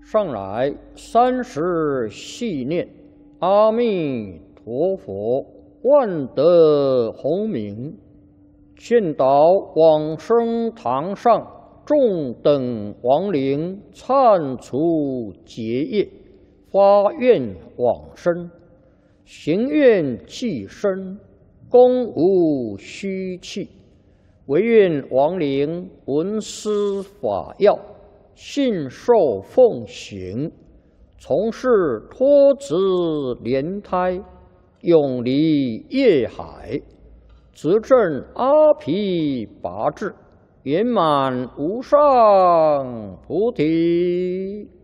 上来30系念，阿弥陀佛，万德洪名，劝导往生堂上众等亡灵忏除结业，发愿往生，行愿济身，功无虚弃，唯愿亡灵闻思法要，信受奉行，从事脱子莲胎，永离业海，执证阿毗跋致，圆满无上菩提。